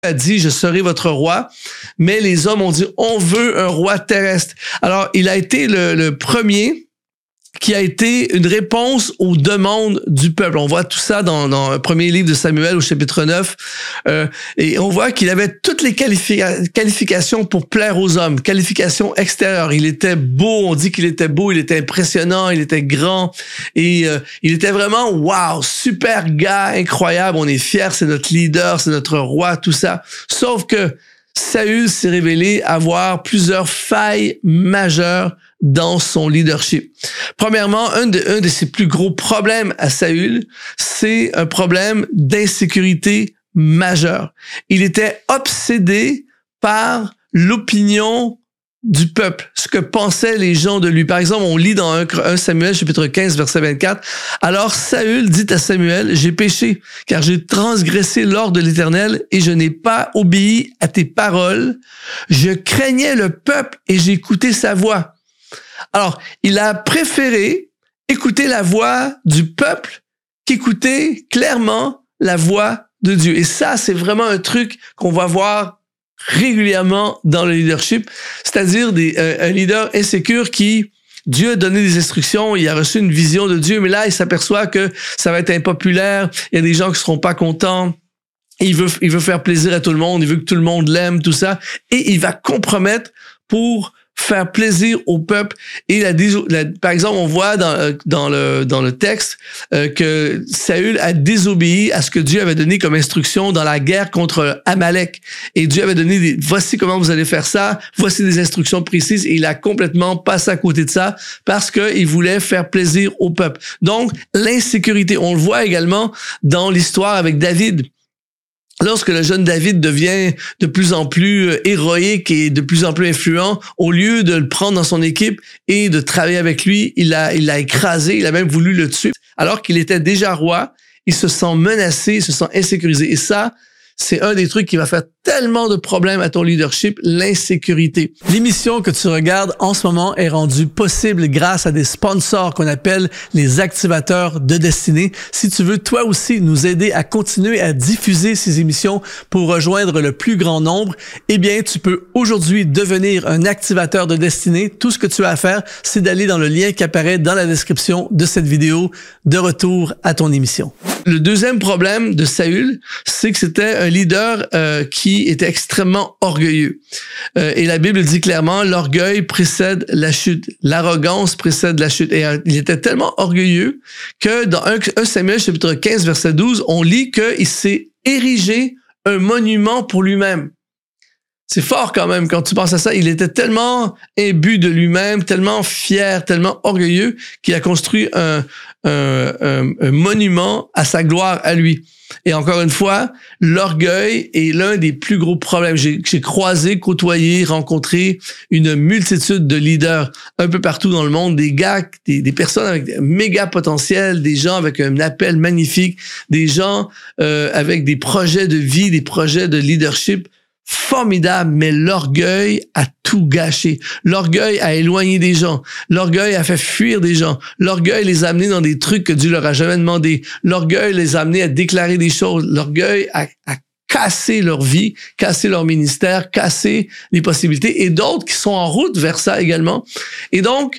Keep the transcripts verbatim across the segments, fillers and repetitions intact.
a dit, je serai votre roi, mais les hommes ont dit, on veut un roi terrestre. Alors, il a été le, le premier qui a été une réponse aux demandes du peuple. On voit tout ça dans, dans le premier livre de Samuel au chapitre neuf. Euh, et on voit qu'il avait toutes les qualifica- qualifications pour plaire aux hommes. Qualifications extérieures. Il était beau, on dit qu'il était beau, il était impressionnant, il était grand. Et euh, il était vraiment, wow, super gars, incroyable. On est fiers, c'est notre leader, c'est notre roi, tout ça. Sauf que Saül s'est révélé avoir plusieurs failles majeures dans son leadership. Premièrement, un de, un de ses plus gros problèmes à Saül, c'est un problème d'insécurité majeur. Il était obsédé par l'opinion du peuple, ce que pensaient les gens de lui. Par exemple, on lit dans un Samuel chapitre quinze, verset vingt-quatre, « Alors Saül dit à Samuel, j'ai péché, car j'ai transgressé l'ordre de l'Éternel et je n'ai pas obéi à tes paroles. Je craignais le peuple et j'ai écouté sa voix. » Alors, il a préféré écouter la voix du peuple qu'écouter clairement la voix de Dieu. Et ça, c'est vraiment un truc qu'on va voir régulièrement dans le leadership, c'est-à-dire des, euh, un leader insécure qui, Dieu a donné des instructions, il a reçu une vision de Dieu, mais là, il s'aperçoit que ça va être impopulaire, il y a des gens qui seront pas contents, il veut, il veut faire plaisir à tout le monde, il veut que tout le monde l'aime, tout ça, et il va compromettre pour faire plaisir au peuple. Et la, la, par exemple, on voit dans, dans, le, dans le texte euh, que Saül a désobéi à ce que Dieu avait donné comme instruction dans la guerre contre Amalek. Et Dieu avait donné des, voici comment vous allez faire ça, voici des instructions précises. Et il a complètement passé à côté de ça parce qu'il voulait faire plaisir au peuple. Donc, l'insécurité, on le voit également dans l'histoire avec David. Lorsque le jeune David devient de plus en plus héroïque et de plus en plus influent, au lieu de le prendre dans son équipe et de travailler avec lui, il l'a il l'a écrasé, il a même voulu le tuer. Alors qu'il était déjà roi, il se sent menacé, il se sent insécurisé. Et ça, c'est un des trucs qui va faire tellement de problèmes à ton leadership, l'insécurité. L'émission que tu regardes en ce moment est rendue possible grâce à des sponsors qu'on appelle les activateurs de destinée. Si tu veux toi aussi nous aider à continuer à diffuser ces émissions pour rejoindre le plus grand nombre, eh bien, tu peux aujourd'hui devenir un activateur de destinée. Tout ce que tu as à faire, c'est d'aller dans le lien qui apparaît dans la description de cette vidéo. De retour à ton émission. Le deuxième problème de Saül, c'est que c'était un leader euh, qui était extrêmement orgueilleux. Euh, et la Bible dit clairement, l'orgueil précède la chute, l'arrogance précède la chute. Et euh, il était tellement orgueilleux que dans un Samuel chapitre quinze, verset douze, on lit qu'il s'est érigé un monument pour lui-même. C'est fort quand même quand tu penses à ça. Il était tellement imbu de lui-même, tellement fier, tellement orgueilleux qu'il a construit un, un, un, un monument à sa gloire à lui. Et encore une fois, l'orgueil est l'un des plus gros problèmes. J'ai, j'ai croisé, côtoyé, rencontré une multitude de leaders un peu partout dans le monde, des gars, des, des personnes avec un méga potentiel, des gens avec un appel magnifique, des gens euh, avec des projets de vie, des projets de leadership formidable, mais l'orgueil a tout gâché. L'orgueil a éloigné des gens. L'orgueil a fait fuir des gens. L'orgueil les a amenés dans des trucs que Dieu leur a jamais demandé. L'orgueil les a amenés à déclarer des choses. L'orgueil a, a cassé leur vie, cassé leur ministère, cassé les possibilités, et d'autres qui sont en route vers ça également. Et donc,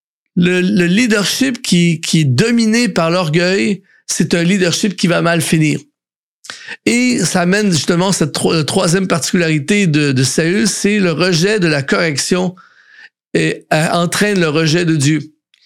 le, le leadership qui, qui est dominé par l'orgueil, c'est un leadership qui va mal finir. Et ça amène justement cette tro- troisième particularité de, de Saül, c'est le rejet de la correction et euh, entraîne le rejet de Dieu.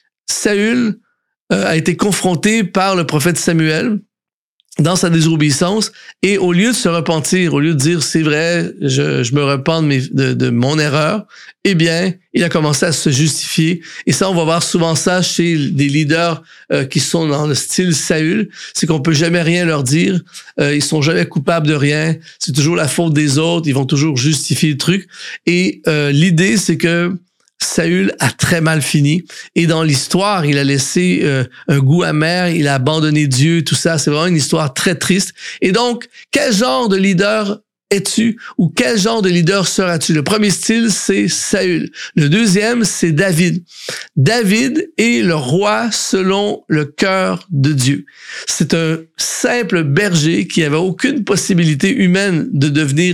Saül euh, a été confronté par le prophète Samuel dans sa désobéissance, et au lieu de se repentir, au lieu de dire c'est vrai, je, je me repens de, mes, de, de mon erreur, eh bien, il a commencé à se justifier. Et ça, on va voir souvent ça chez des leaders euh, qui sont dans le style Saül, c'est qu'on peut jamais rien leur dire, euh, ils sont jamais coupables de rien, c'est toujours la faute des autres, ils vont toujours justifier le truc. Et euh, l'idée, c'est que Saül a très mal fini. Et dans l'histoire, il a laissé euh, un goût amer, il a abandonné Dieu, tout ça. C'est vraiment une histoire très triste. Et donc, quel genre de leader es-tu ou quel genre de leader seras-tu? Le premier style, c'est Saül. Le deuxième, c'est David. David est le roi selon le cœur de Dieu. C'est un simple berger qui n'avait aucune possibilité humaine de devenir